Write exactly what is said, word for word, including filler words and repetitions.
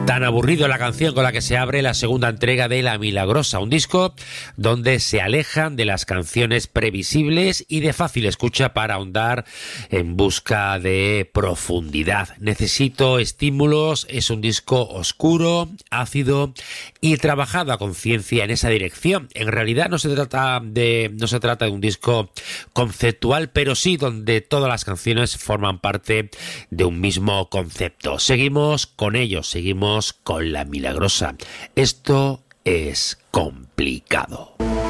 Tan aburrido la canción con la que se abre la segunda entrega de La Milagrosa, un disco donde se alejan de las canciones previsibles y de fácil escucha para ahondar en busca de profundidad. Necesito estímulos, es un disco oscuro, ácido y trabajado a conciencia en esa dirección. En realidad no se trata de, no se trata de un disco conceptual, pero sí donde todas las canciones forman parte de un mismo concepto. Seguimos con ellos, seguimos con La Milagrosa. Esto es complicado.